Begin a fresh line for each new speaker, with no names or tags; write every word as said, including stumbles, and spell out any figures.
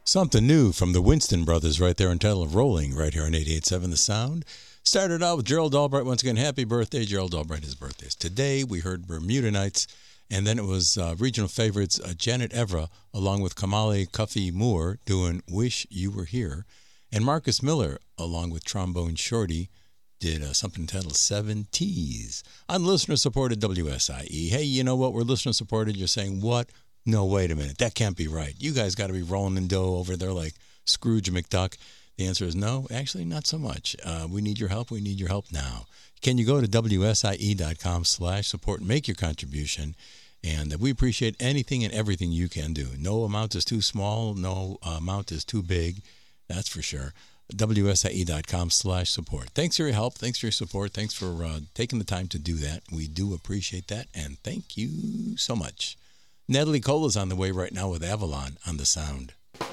Something new from the Winston Brothers right there entitled Rolling right here on eighty-eight point seven The Sound. Started out with Gerald Albright. Once again, happy birthday, Gerald Albright. His birthdays today. We heard Bermuda Nights, and then it was uh, regional favorites uh, Janet Evra along with Kamali Cuffy Moore doing Wish You Were Here. And Marcus Miller along with Trombone Shorty did uh, something entitled Seven T's on listener-supported W S I E. Hey, you know what? We're listener-supported. You're saying, what? No, wait a minute. That can't be right. You guys got to be rolling in dough over there like Scrooge McDuck. The answer is no, actually not so much. Uh, we need your help. We need your help now. Can you go to W S I E dot com slash support and make your contribution? And we appreciate anything and everything you can do. No amount is too small. No amount is too big. That's for sure. W S I E dot com slash support. Thanks for your help. Thanks for your support. Thanks for uh, taking the time to do that. We do appreciate that. And thank you so much. Natalie Cole is on the way right now with Avalon on The Sound.